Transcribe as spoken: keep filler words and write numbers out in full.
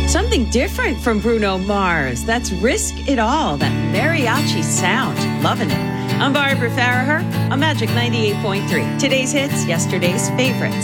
Something different from Bruno Mars. That's Risk It All, that mariachi sound. Loving it. I'm Barbara Farraher on Magic ninety-eight point three. Today's hits, yesterday's favorites.